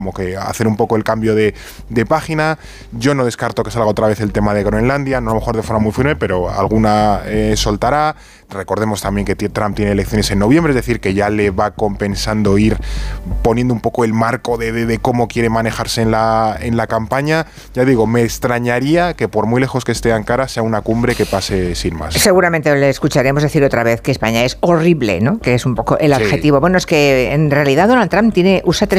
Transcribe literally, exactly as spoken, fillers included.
como que hacer un poco el cambio de, de página. Yo no descarto que salga otra vez el tema de Groenlandia, no a lo mejor de forma muy firme, pero alguna eh, soltará. Recordemos también que Trump tiene elecciones en noviembre, es decir, que ya le va compensando ir poniendo un poco el marco de, de, de cómo quiere manejarse en la, en la campaña. Ya digo, me extrañaría que por muy lejos que esté Ankara sea una cumbre que pase sin más. Seguramente le escucharemos decir otra vez que España es horrible, ¿no? Que es un poco el adjetivo. Sí. Bueno, es que en realidad Donald Trump tiene usa tres